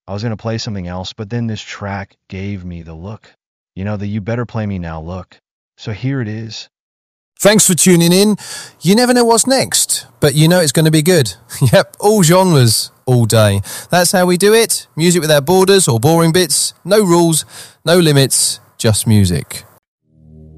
I was going to play something else, but then this track gave me the look. You know, the You Better Play Me Now look. So here it is. Thanks for tuning in. You never know what's next, but you know it's going to be good. Yep, all genres, all day. That's how we do it. Music without borders or boring bits. No rules, no limits, just music.